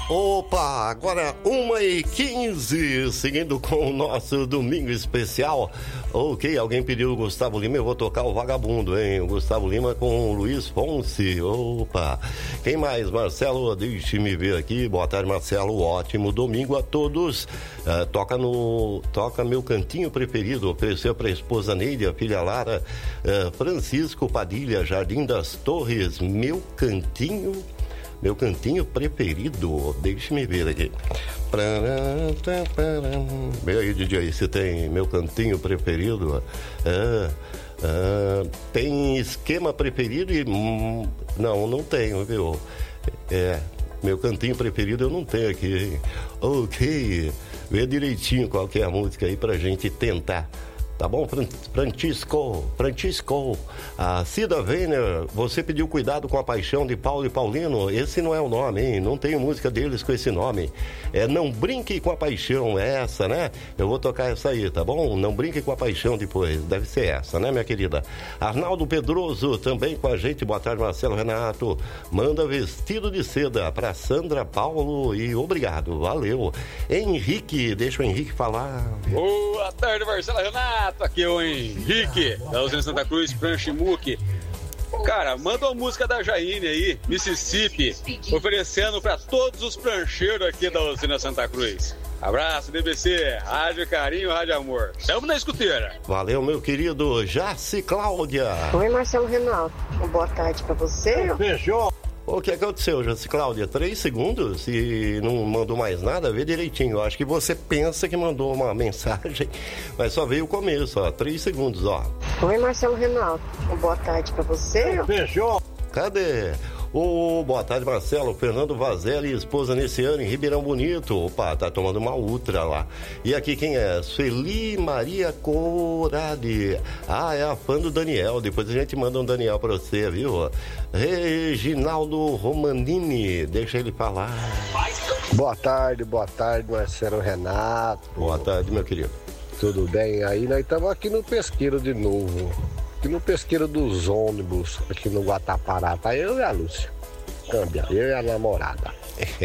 Opa, agora 1h15, seguindo com o nosso domingo especial. Ok, alguém pediu o Gustavo Lima, eu vou tocar o Vagabundo, hein? O Gustavo Lima com o Luiz Fonsi. Opa, quem mais? Marcelo, deixe-me ver aqui. Boa tarde, Marcelo, ótimo domingo a todos. Toca meu cantinho preferido, ofereceu para a esposa Neide, a filha Lara, Francisco Padilha, Jardim das Torres, meu cantinho preferido, deixe-me ver aqui. Vê aí, DJ, se tem meu cantinho preferido. Tem esquema preferido e... Não tenho, viu? Meu cantinho preferido eu não tenho aqui, hein? Ok, vê direitinho qual que é a música aí pra gente tentar. Tá bom, Francisco, a Cida Weiner, você pediu cuidado com a paixão de Paulo e Paulino, esse não é o nome, hein? Não tem música deles com esse nome, Não Brinque com a Paixão, é essa, né? Eu vou tocar essa aí, tá bom? Não Brinque com a Paixão depois, deve ser essa, né, minha querida? Arnaldo Pedroso, também com a gente, boa tarde, Marcelo Renato, manda Vestido de Seda pra Sandra, Paulo e obrigado, valeu. Henrique, deixa o Henrique falar. Boa tarde, Marcelo Renato. Aqui é o Henrique, da usina Santa Cruz, Pranchimuque. Cara, manda uma música da Jaine aí, Mississippi, oferecendo para todos os prancheiros aqui da usina Santa Cruz. Abraço, DBC, Rádio Carinho, Rádio Amor. Tamo na escuteira. Valeu, meu querido Jaci Cláudia. Oi, Marcelo Renato. Boa tarde para você. Fechou. O que aconteceu, Jaci Cláudia? 3 segundos e não mandou mais nada? Vê direitinho. Eu acho que você pensa que mandou uma mensagem, mas só veio o começo, ó. 3 segundos, ó. Oi, Marcelo Renato. Boa tarde pra você. Fechou. Cadê? Boa tarde, Marcelo. Fernando Vazelli, esposa nesse ano em Ribeirão Bonito. Opa, tá tomando uma ultra lá. E aqui quem é? Sueli Maria Corade. É a fã do Daniel. Depois a gente manda um Daniel pra você, viu? Reginaldo Romanini. Deixa ele falar. Boa tarde, Marcelo Renato. Boa tarde, meu querido. Tudo bem? Aí nós estamos aqui no pesqueiro de novo. Aqui no pesqueiro dos ônibus, aqui no Guatapará, tá eu e a Lúcia. Câmbia, eu e a namorada.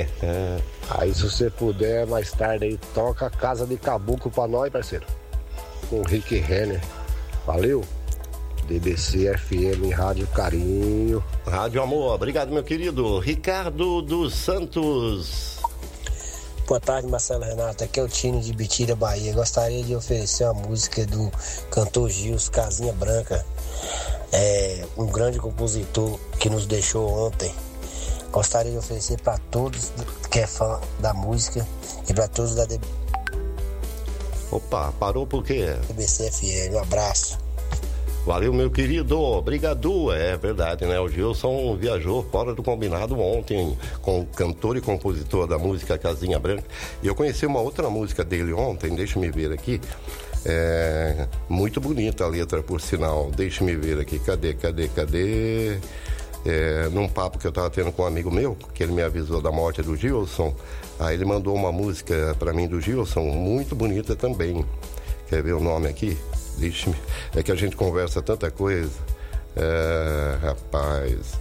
Aí se você puder, mais tarde aí, toca Casa de Caboclo pra nós, parceiro. Com o Rick Renner. Valeu? DBC FM, Rádio Carinho. Rádio Amor, obrigado, meu querido. Ricardo dos Santos. Boa tarde, Marcelo Renato. Aqui é o Tino de Bitira, Bahia. Gostaria de oferecer uma música do cantor Gils, Casinha Branca. Um grande compositor que nos deixou ontem. Gostaria de oferecer para todos que é fã da música e para todos da Opa, parou por quê? DBC FM. Um abraço. Valeu, meu querido, obrigado. É verdade, né? O Gilson viajou fora do combinado ontem com o cantor e compositor da música Casinha Branca. E eu conheci uma outra música dele ontem, deixa-me ver aqui. Muito bonita a letra, por sinal. Deixa-me ver aqui, cadê? Num papo que eu tava tendo com um amigo meu, que ele me avisou da morte do Gilson. Aí ele mandou uma música pra mim do Gilson, muito bonita também. Quer ver o nome aqui? É que a gente conversa tanta coisa. Rapaz.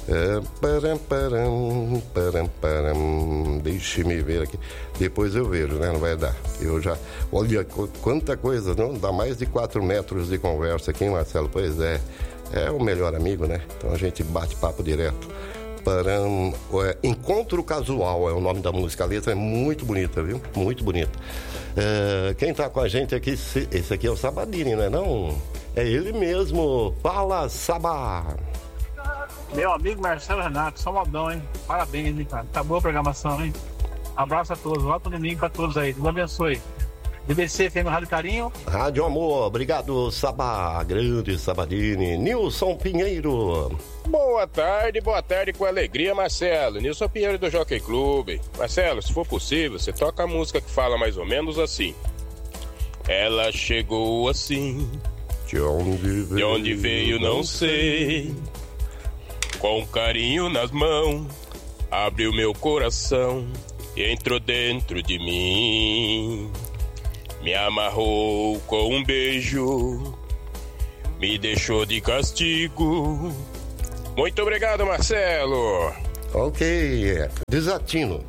Deixe-me ver aqui. Depois eu vejo, né? Não vai dar. Eu já. Olha quanta coisa, não? Dá mais de 4 metros de conversa aqui, Marcelo. Pois é. É o melhor amigo, né? Então a gente bate papo direto. Encontro Casual é o nome da música. A letra é muito bonita, viu? Muito bonita. Quem tá com a gente aqui, esse aqui é o Sabadini, não é não? É ele mesmo. Fala, Sabá. Meu amigo Marcelo Renato, só modão, hein? Parabéns, hein, cara? Tá boa a programação, hein? Abraço a todos, ótimo domingo pra todos aí. Deus abençoe. DBC, FM Rádio Carinho. Rádio Amor, obrigado, Sabá, grande Sabadini. Nilson Pinheiro. Boa tarde com alegria, Marcelo. Nilson Pinheiro do Jockey Clube. Marcelo, se for possível, você toca a música que fala mais ou menos assim. Ela chegou assim, de onde veio não sei, com carinho nas mãos, abriu meu coração e entrou dentro de mim. Me amarrou com um beijo, me deixou de castigo. Muito obrigado, Marcelo. Ok, Desatino.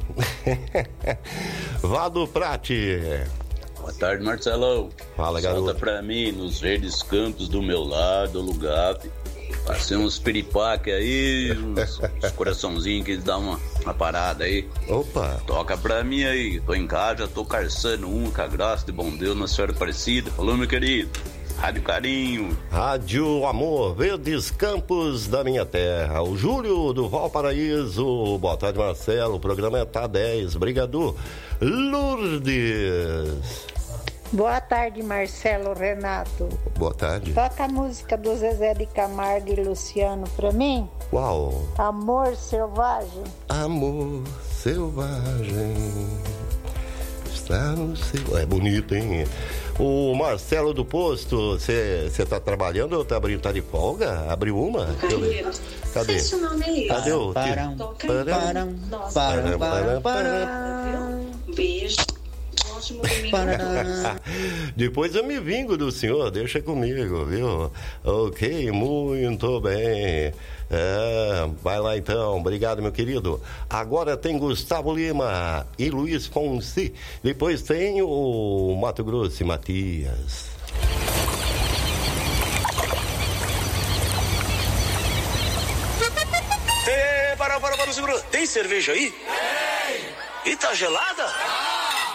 Vado Prati. Boa tarde, Marcelão. Fala, garoto. Solta pra mim, nos verdes campos do meu lado, o lugar. Passei uns piripaque aí, uns coraçãozinhos que eles dão uma parada aí. Opa. Toca pra mim aí, tô em casa, tô carçando com a graça de bom Deus, Nossa Senhora Aparecida. Falou, meu querido. Rádio Carinho. Rádio Amor, Verdes Campos da Minha Terra. O Júlio do Valparaíso. Boa tarde, Marcelo. O programa tá 10. Obrigado. Lourdes. Boa tarde, Marcelo, Renato. Boa tarde. Toca a música do Zezé de Camargo e Luciano pra mim. Uau. Amor Selvagem. Amor Selvagem. Está no seu... É bonito, hein? O Marcelo do Posto, você tá trabalhando ou tá abrindo? Tá de folga? Abriu uma? Cadê? Cadê o... Beijo. Depois eu me vingo do senhor, deixa comigo, viu? Ok, muito bem. Vai lá então, obrigado, meu querido. Agora tem Gustavo Lima e Luiz Fonsi. Depois tem o Mato Grosso e Matias. Para, segura. Tem cerveja aí? Tem. E tá gelada?